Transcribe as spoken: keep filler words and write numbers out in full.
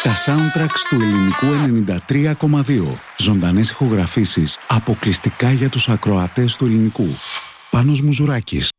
Τα soundtracks του ελληνικού ενενήντα τρία κόμμα δύο. Ζωντανές ηχογραφήσεις αποκλειστικά για τους ακροατές του ελληνικού. Πάνος Μουζουράκης.